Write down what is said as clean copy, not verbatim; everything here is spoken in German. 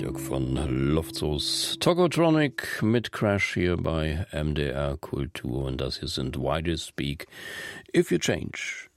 Dirk von Luftsos Togotronic mit Crash hier bei MDR Kultur und das hier sind Why Do You Speak If You Change.